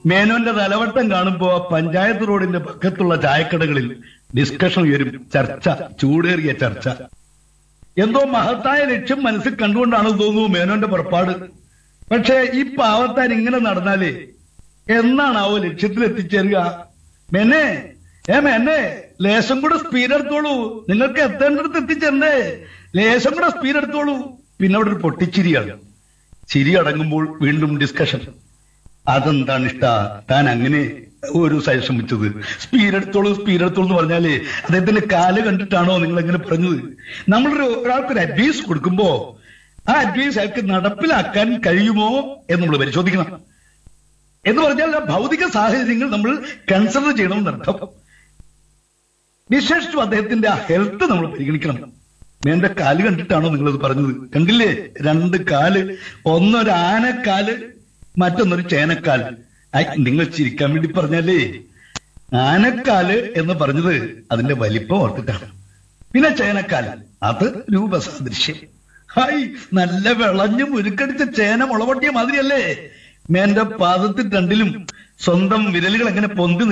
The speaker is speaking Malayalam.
മേനോന്റെ തലവട്ടം കാണുമ്പോ പഞ്ചായത്ത് റോഡിന്റെ പക്കത്തുള്ള ചായക്കടകളിൽ ഡിസ്കഷൻ ഉയരും, ചർച്ച, ചൂടേറിയ ചർച്ച. എന്തോ മഹത്തായ ലക്ഷ്യം മനസ്സിൽ കണ്ടുകൊണ്ടാണ് തോന്നുന്നു മേനോന്റെ പുറപ്പാട്. പക്ഷെ ഈ പാവത്താൻ ഇങ്ങനെ നടന്നാലേ എന്നാണാവോ ലക്ഷ്യത്തിൽ എത്തിച്ചേരുക? മേനെ മേനെ ലേശം കൂടെ സ്പീഡ് എടുത്തോളൂ, നിങ്ങൾക്ക് എത്തേണ്ടടുത്ത് എത്തിച്ചേരണ്ടേ, ലേശം കൂടെ സ്പീഡ് എടുത്തോളൂ. പിന്നെ അവിടെ ഒരു പൊട്ടിച്ചിരിയാണ്. ചിരി അടങ്ങുമ്പോൾ വീണ്ടും ഡിസ്കഷൻ. അതെന്താണ് ഇഷ്ട താൻ അങ്ങനെ ഒരു സജഷൻ വെച്ചത്? സ്പീഡ് എടുത്തോളൂ എന്ന് പറഞ്ഞാലേ അദ്ദേഹത്തിന്റെ കാല് കണ്ടിട്ടാണോ നിങ്ങൾ എങ്ങനെ പറഞ്ഞത്? ഒരാൾക്കൊരു അഡ്വൈസ് കൊടുക്കുമ്പോ ആ അഡ്വൈസ് അയാൾക്ക് നടപ്പിലാക്കാൻ കഴിയുമോ എന്ന് നമ്മൾ പരിശോധിക്കണം. എന്ന് പറഞ്ഞാൽ ഭൗതിക സാഹചര്യങ്ങൾ നമ്മൾ കൺസിഡർ ചെയ്യണമെന്നർത്ഥം. വിശേഷിച്ചും അദ്ദേഹത്തിന്റെ ആ ഹെൽത്ത് നമ്മൾ പരിഗണിക്കണം. എന്റെ കാല് കണ്ടിട്ടാണോ നിങ്ങളത് പറഞ്ഞത്? കണ്ടില്ലേ, 2 കാല്, ഒന്നൊരു ആനക്കാല്, മറ്റൊന്നൊരു ചേനക്കാല്. നിങ്ങൾ ചിരിക്കാൻ വേണ്ടി പറഞ്ഞാലേ ആനക്കാല് എന്ന് പറഞ്ഞത് അതിന്റെ വലിപ്പം ഓർത്തിട്ടാണ്. പിന്നെ ചേനക്കാല് അത് രൂപസാദൃശ്യം. ഹായ്, നല്ല വിളഞ്ഞു മുരുക്കടിച്ച ചേന മുളപൊട്ടിയ മാതിരിയല്ലേ? മേന്റെ പാദത്തിൽ രണ്ടിലും സ്വന്തം വിരലുകൾ എങ്ങനെ പൊന്തി